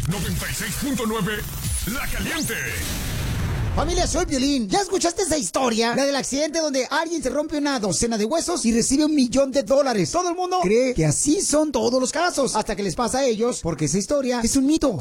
96.9 La Caliente. Familia, soy Piolín. ¿Ya escuchaste esa historia? La del accidente donde alguien se rompe una docena de huesos y recibe $1 millón. Todo el mundo cree que así son todos los casos, hasta que les pasa a ellos, porque esa historia es un mito.